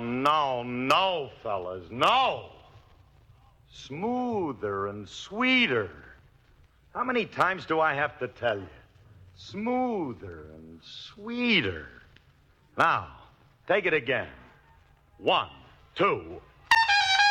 no, fellas, no. Smoother and sweeter. How many times do I have to tell you? Smoother and sweeter. Now, take it again. 1, 2...